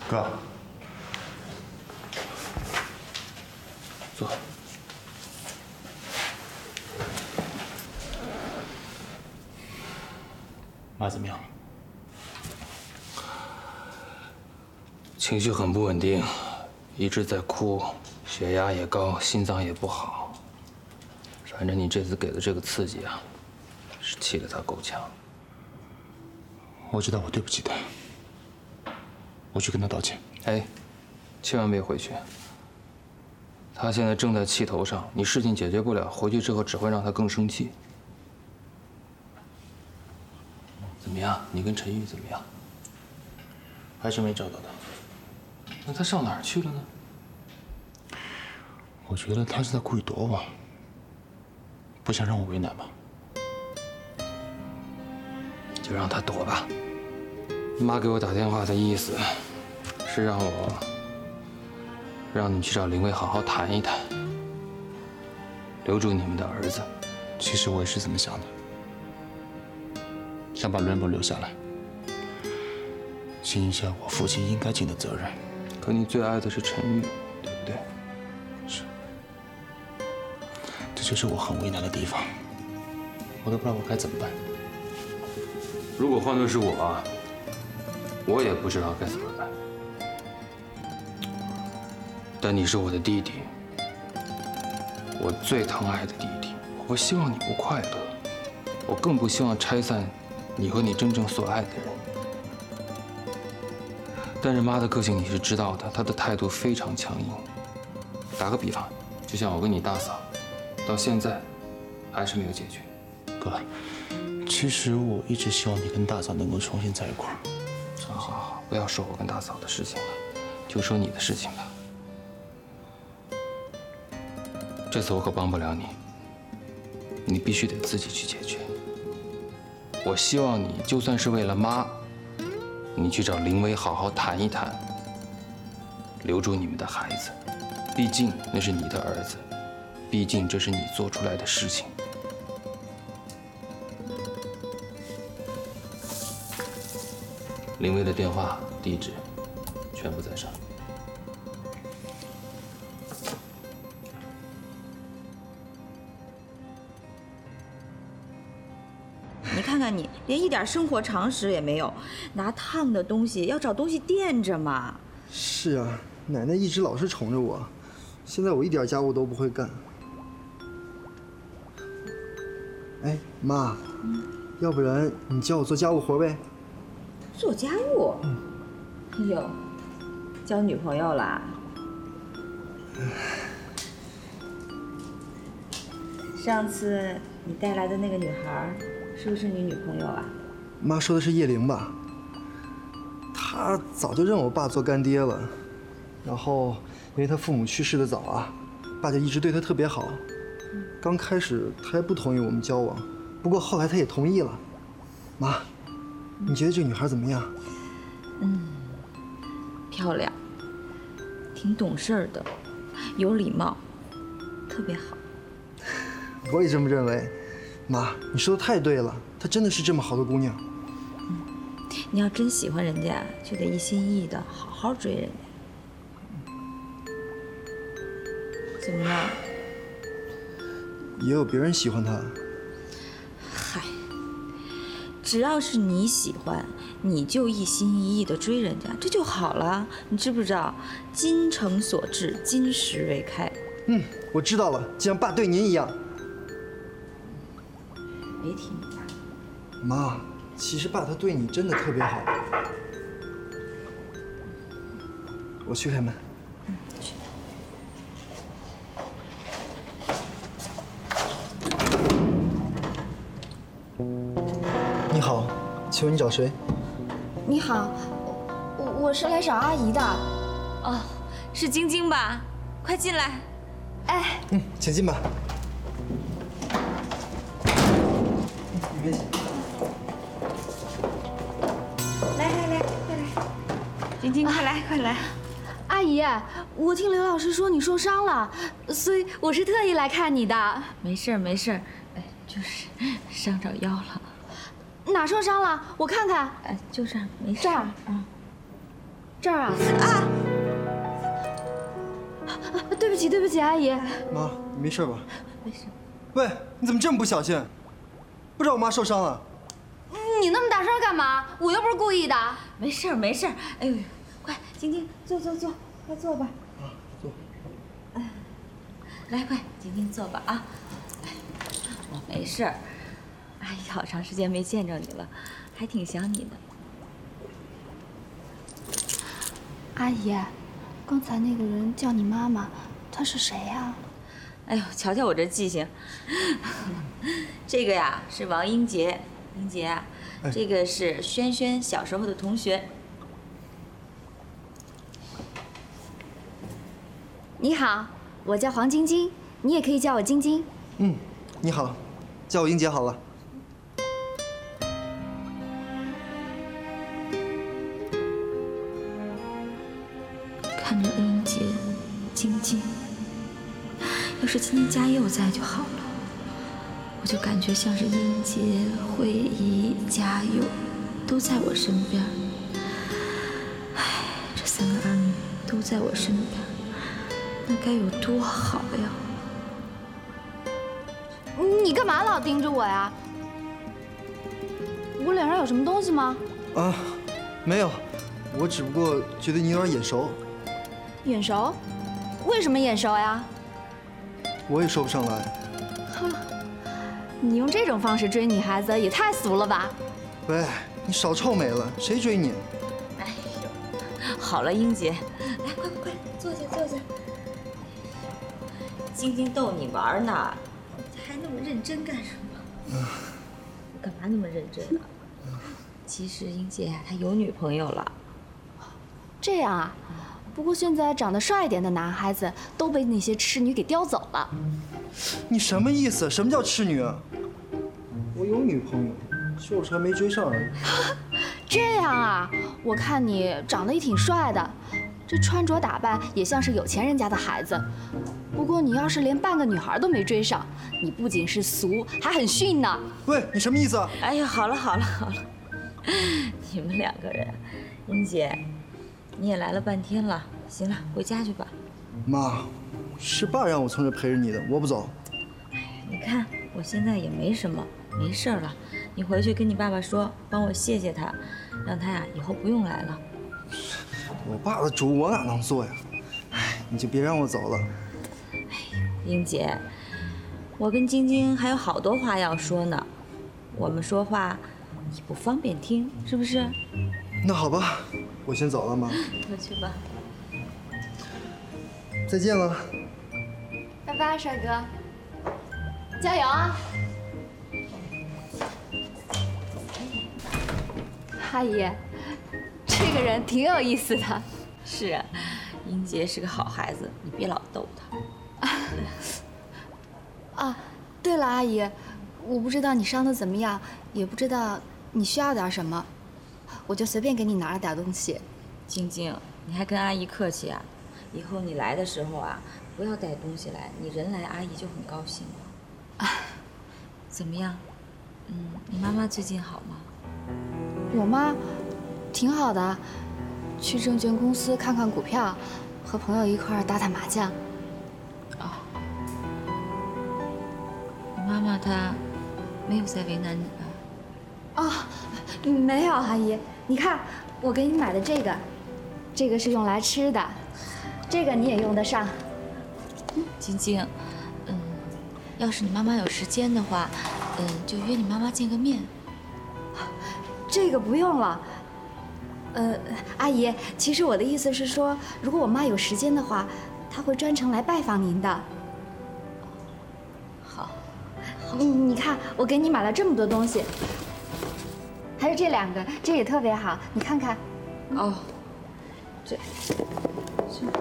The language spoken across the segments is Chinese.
哥， 坐。 妈怎么样？ 情绪很不稳定，一直在哭，血压也高，心脏也不好。反正你这次给的这个刺激啊，是气得她够呛。 我知道我对不起她，我去跟她道歉。 哎，千万别回去。她现在正在气头上，你事情解决不了，回去之后只会让她更生气。怎么样？你跟陈玉怎么样？ 还是没找到她。 那她上哪儿去了呢？ 我觉得她是在故意躲我，不想让我为难吧。 就让她躲吧。妈给我打电话的意思是让你去找林薇好好谈一谈，留住你们的儿子。 其实我也是这么想的，想把伦博留下来，尽一下我父亲应该尽的责任。 可你最爱的是陈玉，对不对？ 是，这就是我很为难的地方，我都不知道我该怎么办。 如果换作是我啊，我也不知道该怎么办。但你是我的弟弟，我最疼爱的弟弟，我不希望你不快乐，我更不希望拆散你和你真正所爱的人。但是妈的个性你是知道的，她的态度非常强硬。打个比方，就像我跟你大嫂，到现在还是没有解决。 哥，其实我一直希望你跟大嫂能够重新在一块儿。 好，不要说我跟大嫂的事情了，就说你的事情吧。这次我可帮不了你，你必须得自己去解决。我希望你就算是为了妈，你去找林薇好好谈一谈，留住你们的孩子。毕竟那是你的儿子，毕竟这是你做出来的事情。林薇的电话、地址全部在上面。 你看看你，连一点生活常识也没有，拿烫的东西要找东西垫着嘛。 是啊，奶奶一直老是宠着我，现在我一点家务都不会干。哎，妈，要不然你教我做家务活呗？ 做家务？哎呦，交女朋友啦？上次你带来的那个女孩，是不是你女朋友啊？ 妈说的是叶玲吧？她早就认我爸做干爹了，然后因为她父母去世的早啊，爸就一直对她特别好。刚开始她还不同意我们交往，不过后来她也同意了。妈，你觉得这女孩怎么样？ 漂亮，挺懂事儿的，有礼貌，特别好。 我也这么认为。妈，你说的太对了，她真的是这么好的姑娘。 你要真喜欢人家，就得一心一意的好好追人家。怎么了？ 也有别人喜欢她。 嗨，只要是你喜欢，你就一心一意的追人家，这就好了。你知不知道，精诚所至，金石为开。 我知道了，就像爸对您一样。 别提你爸。 妈，其实爸他对你真的特别好。我去开门。 去。 你好，请问你找谁？ 你好，我是来找阿姨的。 哦，是晶晶吧？快进来。 哎， 请进吧。你别急。 来，快来。晶晶，快来，快来。 阿姨，我听刘老师说你受伤了，所以我是特意来看你的。 没事儿，就是伤着腰了。 哪受伤了？我看看。 就这儿，没事。 这儿。 这儿啊。对不起，对不起，阿姨。 妈，你没事吧？ 没事。 喂，你怎么这么不小心？不知道我妈受伤了？ 你那么大声干嘛？我又不是故意的。 没事儿，没事儿。哎呦，快，晶晶，坐，快坐吧。 啊，坐。 来，快，晶晶坐吧啊。我没事儿。哎呀，好长时间没见着你了，还挺想你的。 阿姨，刚才那个人叫你妈妈，他是谁呀？ 哎呦，瞧瞧我这记性。这个呀是王英杰，英杰啊，这个是轩轩小时候的同学。 你好，我叫黄晶晶，你也可以叫我晶晶。 嗯，你好，叫我英杰好了。 看着英杰、晶晶，要是今天嘉佑在就好了，我就感觉像是英杰、慧仪、嘉佑都在我身边。唉，这3个儿女都在我身边，那该有多好呀！ 你干嘛老盯着我呀？我脸上有什么东西吗？ 啊，没有，我只不过觉得你有点眼熟。 眼熟？为什么眼熟呀？ 我也说不上来。 你用这种方式追女孩子也太俗了吧！ 喂，你少臭美了，谁追你？ 哎呦，好了，英杰，来，快，坐下。晶晶逗你玩呢，还那么认真干什么？干嘛那么认真啊？其实英杰呀，他有女朋友了。 这样啊？不过现在长得帅一点的男孩子都被那些痴女给叼走了。 你什么意思？什么叫痴女啊？我有女朋友，就是还没追上而已。 这样啊？我看你长得也挺帅的，这穿着打扮也像是有钱人家的孩子。不过你要是连半个女孩都没追上，你不仅是俗，还很逊呢。 喂，你什么意思啊？ 哎呀，好了，你们2个人，英姐，你也来了半天了，行了，回家去吧。 妈，是爸让我从这陪着你的，我不走。 你看我现在也没什么，没事了，你回去跟你爸爸说，帮我谢谢他，让他呀以后不用来了。 我爸的主我哪能做呀？哎，你就别让我走了。 英姐，我跟晶晶还有好多话要说呢，我们说话你不方便听，是不是？ 那好吧，我先走了，妈。 回去吧。 再见了。 拜拜，帅哥，加油啊！阿姨，这个人挺有意思的。 是啊，英杰是个好孩子，你别老逗他。 啊，对了，阿姨，我不知道你伤得怎么样，也不知道你需要点什么，我就随便给你拿了点东西。 晶晶，你还跟阿姨客气啊？以后你来的时候啊，不要带东西来，你人来阿姨就很高兴了。怎么样？你妈妈最近好吗？ 我妈挺好的，去证券公司看看股票，和朋友一块儿打打麻将。 你妈妈她没有再为难你吧？ 没有，阿姨，你看我给你买的这个是用来吃的，这个你也用得上。 晶晶，要是你妈妈有时间的话，就约你妈妈见个面。 这个不用了。阿姨，其实我的意思是说，如果我妈有时间的话，她会专程来拜访您的。 好， 你看，我给你买了这么多东西，还有这2个，这也特别好，你看看。 哦，这个。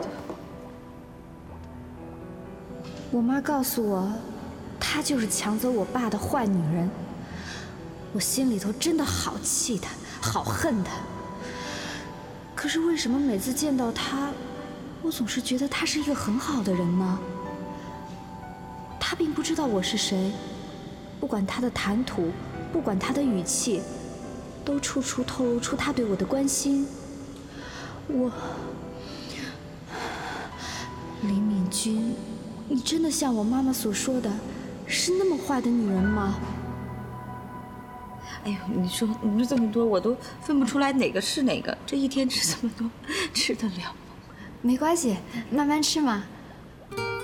我妈告诉我，她就是抢走我爸的坏女人。我心里头真的好气她，好恨她。可是为什么每次见到她，我总是觉得她是一个很好的人呢？她并不知道我是谁，不管她的谈吐，不管她的语气，都处处透露出她对我的关心。 李敏君，你真的像我妈妈所说的，是那么坏的女人吗？ 哎呦，你说这么多，我都分不出来哪个是哪个。这一天吃这么多，吃得了吗？ 没关系，慢慢吃嘛。